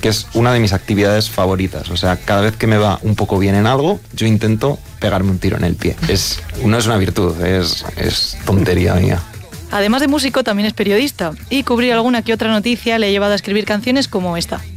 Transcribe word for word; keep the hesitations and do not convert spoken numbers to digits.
que es una de mis actividades favoritas. O sea, cada vez que me va un poco bien en algo, yo intento pegarme un tiro en el pie. Es, no es una virtud, es, es tontería mía. Además de músico, también es periodista, y cubrir alguna que otra noticia le ha llevado a escribir canciones como esta.